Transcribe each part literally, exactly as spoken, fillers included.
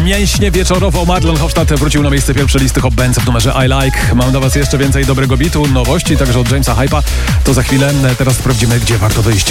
mięśnie wieczorowo. Marlon Hofstadt wrócił na miejsce pierwsze listy Hot Bands w numerze I Like. Mam dla was jeszcze więcej dobrego bitu, nowości, także od Jamesa Hype'a. To za chwilę. Teraz sprawdzimy, gdzie warto wyjść.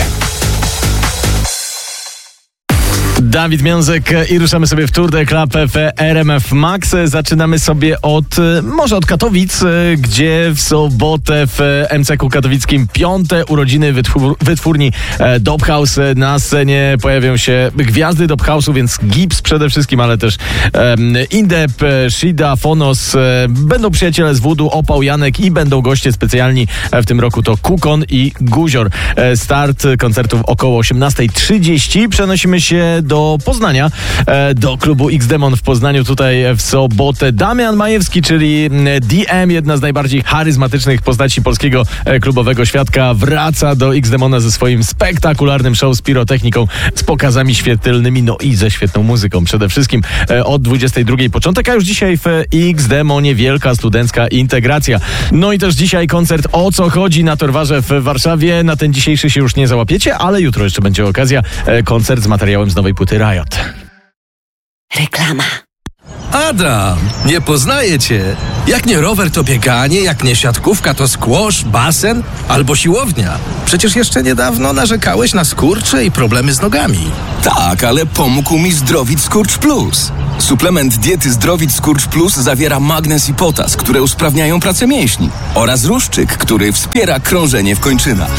Dawid Miążek i ruszamy sobie w Tour de Club w R M F Max. Zaczynamy sobie od, może od Katowic, gdzie w sobotę w M C K-u katowickim piąte urodziny wytwór, wytwórni Dobhouse. Na scenie pojawią się gwiazdy Dobhouse'u, więc Gibbs przede wszystkim, ale też um, Indep, Shida, Fonos. Będą przyjaciele z Voodoo, Opał, Janek i będą goście specjalni w tym roku to Kukon i Guzior. Start koncertów około osiemnasta trzydzieści. Przenosimy się do Poznania, do klubu X-Demon w Poznaniu. Tutaj w sobotę Damian Majewski, czyli D M, jedna z najbardziej charyzmatycznych postaci polskiego klubowego świadka, wraca do X-Demona ze swoim spektakularnym show z pirotechniką, z pokazami świetlnymi, no i ze świetną muzyką. Przede wszystkim od dwudziestej drugiej początek, a już dzisiaj w X-Demonie wielka studencka integracja. No i też dzisiaj koncert O co chodzi na Torwarze w Warszawie. Na ten dzisiejszy się już nie załapiecie, ale jutro jeszcze będzie okazja. Koncert z materiałem z nowej płyty Riot. Reklama. Adam, nie poznaję cię. Jak nie rower, to bieganie, jak nie siatkówka, to squash, basen albo siłownia. Przecież jeszcze niedawno narzekałeś na skurcze i problemy z nogami. Tak, ale pomógł mi Zdrowit Skurcz Plus. Suplement diety Zdrowit Skurcz Plus zawiera magnez i potas, które usprawniają pracę mięśni, oraz ruszczyk, który wspiera krążenie w kończynach.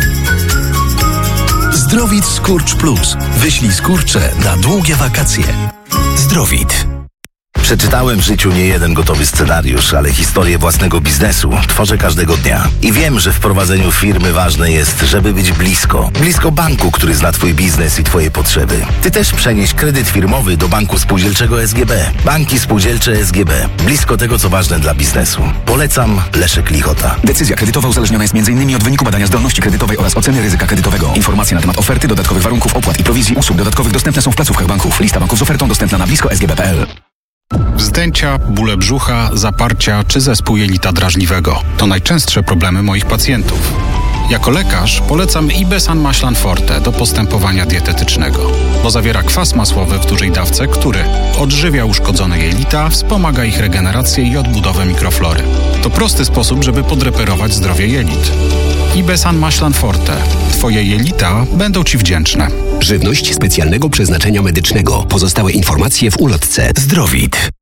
Zdrowit Skurcz Plus. Wyślij skurcze na długie wakacje. Zdrowit. Przeczytałem w życiu nie jeden gotowy scenariusz, ale historię własnego biznesu tworzę każdego dnia. I wiem, że w prowadzeniu firmy ważne jest, żeby być blisko. Blisko banku, który zna twój biznes i twoje potrzeby. Ty też przenieś kredyt firmowy do Banku Spółdzielczego S G B. Banki Spółdzielcze S G B. Blisko tego, co ważne dla biznesu. Polecam Leszek Lichota. Decyzja kredytowa uzależniona jest między innymi od wyniku badania zdolności kredytowej oraz oceny ryzyka kredytowego. Informacje na temat oferty, dodatkowych warunków, opłat i prowizji usług dodatkowych dostępne są w placówkach banków. Lista banków z ofertą dostępna na blisko s g b kropka p l. Wzdęcia, bóle brzucha, zaparcia czy zespół jelita drażliwego to najczęstsze problemy moich pacjentów. Jako lekarz polecam Ibesan Maślan Forte do postępowania dietetycznego, bo zawiera kwas masłowy w dużej dawce, który odżywia uszkodzone jelita, wspomaga ich regenerację i odbudowę mikroflory. To prosty sposób, żeby podreperować zdrowie jelit. Ibesan Maślan Forte. Twoje jelita będą Ci wdzięczne. Żywność specjalnego przeznaczenia medycznego. Pozostałe informacje w ulotce. Zdrowit.